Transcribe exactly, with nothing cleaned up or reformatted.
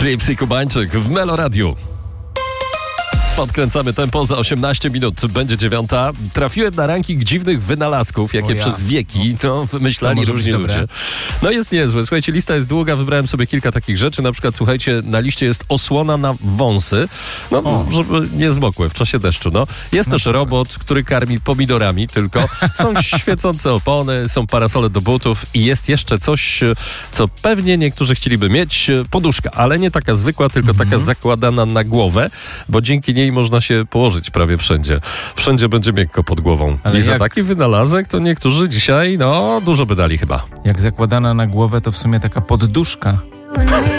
Clips i Kubańczyk w Melo Radiu. Podkręcamy tempo, za osiemnaście minut będzie dziewiąta. Trafiłem na ranking dziwnych wynalazków, jakie ja. przez wieki no, wymyślali różni ludzie. No jest niezłe. Słuchajcie, lista jest długa, wybrałem sobie kilka takich rzeczy. Na przykład, słuchajcie, na liście jest osłona na wąsy, no o. żeby nie zmokły w czasie deszczu. No. Jest no też przykład. robot, który karmi pomidorami tylko. Są świecące opony, są parasole do butów i jest jeszcze coś, co pewnie niektórzy chcieliby mieć. Poduszka, ale nie taka zwykła, tylko mhm. taka zakładana na głowę, bo dzięki niej można się położyć prawie wszędzie. Wszędzie będzie miękko pod głową. Ale I za jak... taki wynalazek to niektórzy dzisiaj, no, dużo by dali chyba. Jak zakładana na głowę, to w sumie taka podduszka.